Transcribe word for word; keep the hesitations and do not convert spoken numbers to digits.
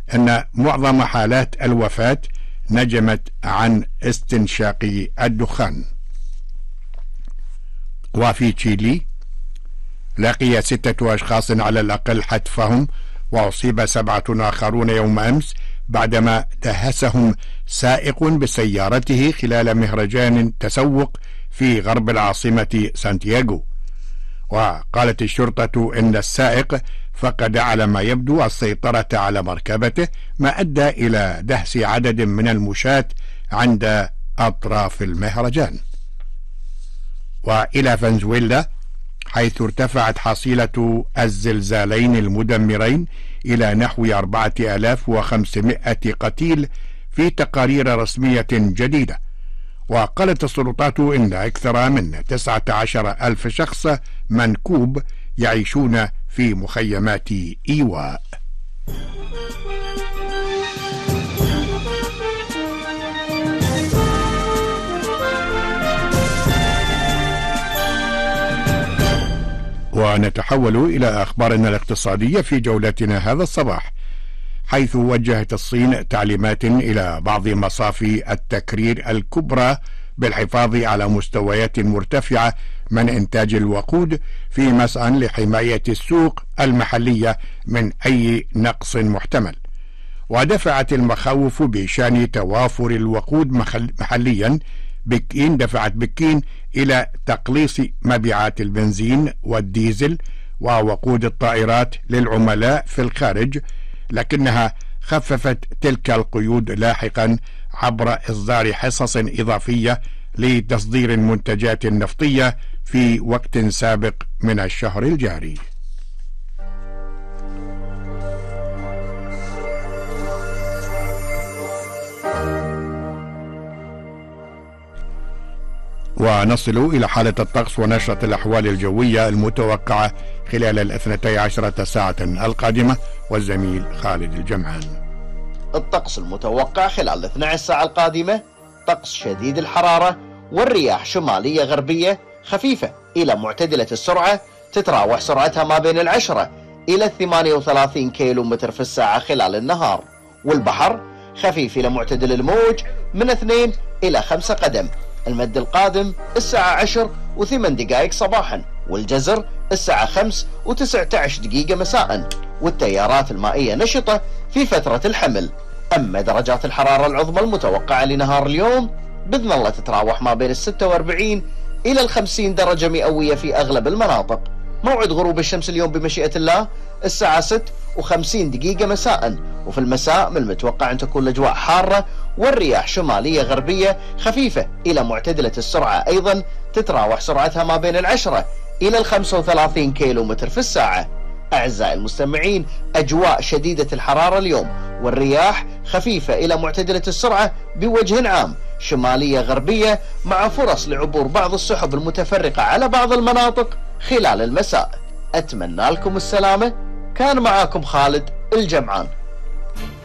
أن معظم حالات الوفاة نجمت عن استنشاق الدخان. وفي تشيلي لقي ستة أشخاص على الأقل حتفهم، وأصيب سبعة آخرون يوم أمس بعدما دهسهم سائق بسيارته خلال مهرجان تسوق في غرب العاصمة سانتياغو. وقالت الشرطة إن السائق فقد على ما يبدو السيطرة على مركبته، ما أدى إلى دهس عدد من المشاة عند أطراف المهرجان. وإلى فنزويلا، حيث ارتفعت حصيلة الزلزالين المدمرين إلى نحو أربعة آلاف وخمسمائة قتيل في تقارير رسمية جديدة. وقالت السلطات إن أكثر من تسعة عشر ألف شخص منكوب يعيشون في مخيمات إيواء. ونتحول إلى أخبارنا الاقتصادية في جولتنا هذا الصباح، حيث وجهت الصين تعليمات إلى بعض مصافي التكرير الكبرى بالحفاظ على مستويات مرتفعة من إنتاج الوقود في مسعى لحماية السوق المحلية من أي نقص محتمل. ودفعت المخاوف بشأن توافر الوقود محليا بكين دفعت بكين إلى تقليص مبيعات البنزين والديزل ووقود الطائرات للعملاء في الخارج، لكنها خففت تلك القيود لاحقا عبر إصدار حصص إضافية لتصدير المنتجات النفطية في وقت سابق من الشهر الجاري. ونصل إلى حالة الطقس ونشرة الأحوال الجوية المتوقعة خلال الاثنتي عشرة ساعة القادمة، والزميل خالد الجمعان. الطقس المتوقع خلال الاثنتي عشرة ساعة القادمة: طقس شديد الحرارة والرياح شمالية غربية خفيفة إلى معتدلة السرعة، تتراوح سرعتها ما بين العشرة إلى ثمانية وثلاثين كيلو متر في الساعة خلال النهار، والبحر خفيف إلى معتدل الموج من اثنين إلى خمسة قدم. المد القادم الساعة عشر وثمان دقائق صباحا، والجزر الساعة خمس وتسعة عشر دقيقة مساء، والتيارات المائية نشطة في فترة الحمل. أما درجات الحرارة العظمى المتوقعة لنهار اليوم بإذن الله تتراوح ما بين الستة وأربعين إلى الخمسين درجة مئوية في أغلب المناطق. موعد غروب الشمس اليوم بمشيئة الله الساعة ستة وخمسين دقيقة مساء، وفي المساء من المتوقع أن تكون الأجواء حارة والرياح شمالية غربية خفيفة إلى معتدلة السرعة، أيضا تتراوح سرعتها ما بين العشرة إلى الخمسة وثلاثين كيلو متر في الساعة. أعزائي المستمعين، أجواء شديدة الحرارة اليوم والرياح خفيفة إلى معتدلة السرعة بوجه عام، شمالية غربية مع فرص لعبور بعض السحب المتفرقة على بعض المناطق خلال المساء. أتمنى لكم السلامة. كان معاكم خالد الجمعان.